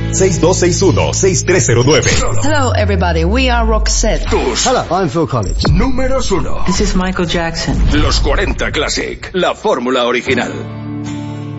6261-6309. Hello everybody, we are Roxette. Hello, I'm Phil Collins. Números 1. This is Michael Jackson. Los 40 Classic, la fórmula original.